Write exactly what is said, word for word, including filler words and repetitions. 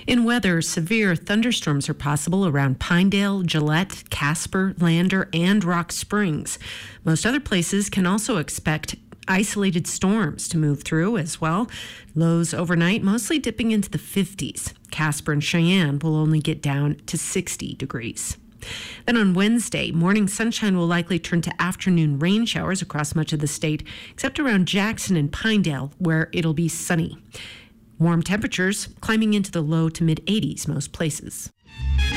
In weather, severe thunderstorms are possible around Pinedale, Gillette, Casper, Lander, and Rock Springs. Most other places can also expect isolated storms to move through as well. Lows overnight mostly dipping into the fifties. Casper and Cheyenne will only get down to sixty degrees. Then on Wednesday, morning sunshine will likely turn to afternoon rain showers across much of the state, except around Jackson and Pinedale, where it'll be sunny. Warm temperatures climbing into the low to mid eighties most places.